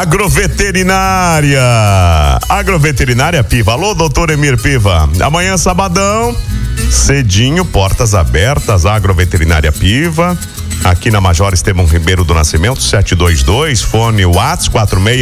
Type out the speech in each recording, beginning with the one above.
Agroveterinária Piva. Alô, doutor Emir Piva. Amanhã, sabadão, cedinho, portas abertas, Agroveterinária Piva. Aqui na Major Estevão Ribeiro do Nascimento, 722, fone WhatsApp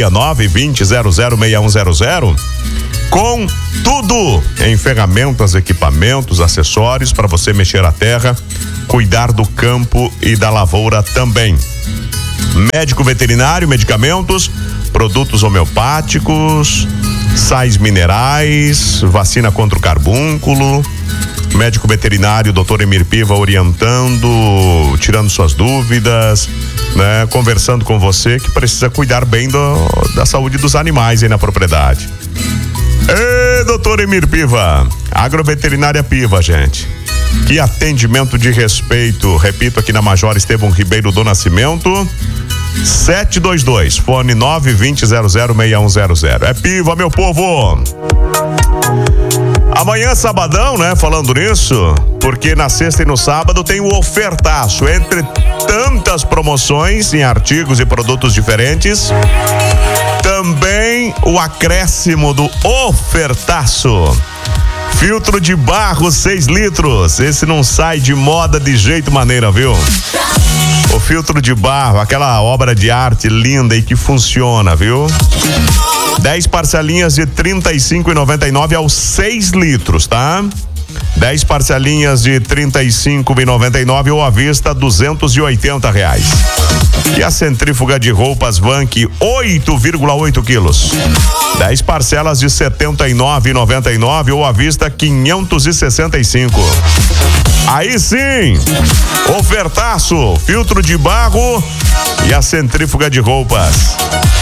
469-2000-6100. Com tudo em ferramentas, equipamentos, acessórios para você mexer a terra, cuidar do campo e da lavoura também. Médico veterinário, medicamentos, produtos homeopáticos, sais minerais, vacina contra o carbúnculo. Médico veterinário, doutor Emir Piva, orientando, tirando suas dúvidas, né? Conversando com você que precisa cuidar bem da saúde dos animais aí na propriedade. Ei, doutor Emir Piva, Agroveterinária Piva, gente. Que atendimento de respeito, repito, aqui na Major Estevão Ribeiro do Nascimento, 722, fone 920-006100. É Piva, meu povo! Amanhã, sabadão, né? Falando nisso, porque na sexta e no sábado tem o ofertaço. Entre tantas promoções em artigos e produtos diferentes, também o acréscimo do ofertaço. Filtro de barro 6 litros. Esse não sai de moda de jeito maneira, viu? O filtro de barro, aquela obra de arte linda e que funciona, viu? 10 parcelinhas de R$ 35,99 aos 6 litros, tá? 10 parcelinhas de R$ 35,99 ou à vista R$ 280. E a centrífuga de roupas Vank 8,8 quilos. 10 parcelas de R$ 79,99 ou à vista R$ 565. Aí sim, ofertaço, filtro de barro e a centrífuga de roupas.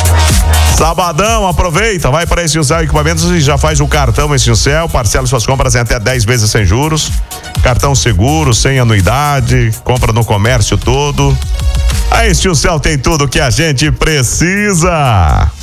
Sabadão, aproveita, vai para Essencial Equipamentos e já faz o cartão Essencial, parcela suas compras em até 10 vezes sem juros, cartão seguro, sem anuidade, compra no comércio todo. A Essencial tem tudo que a gente precisa.